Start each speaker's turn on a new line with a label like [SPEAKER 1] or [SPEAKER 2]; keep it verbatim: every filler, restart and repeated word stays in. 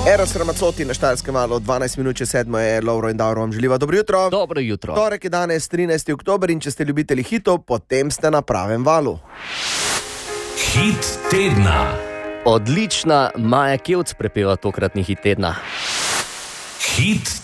[SPEAKER 1] Eros Ramazzotti na Štajerskem valu, dvanajst minut čez sedmo je Lovro in Davro vam želiva. Dobro jutro.
[SPEAKER 2] Dobro jutro.
[SPEAKER 1] Torek je danes trinajsti oktober in če ste ljubitelji hitov, potem ste na pravem valu.
[SPEAKER 3] Hit tedna.
[SPEAKER 2] Odlična Maja Kevc prepeva tokratni hit tedna.
[SPEAKER 3] Hit